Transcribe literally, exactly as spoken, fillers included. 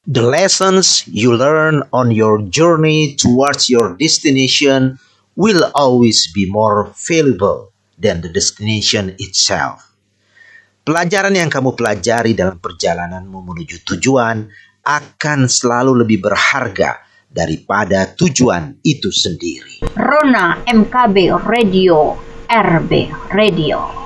The lessons you learn on your journey towards your destination will always be more valuable than the destination itself. Pelajaran yang kamu pelajari dalam perjalananmu menuju tujuan akan selalu lebih berharga daripada tujuan itu sendiri. Rona M K B Radio, R B Radio.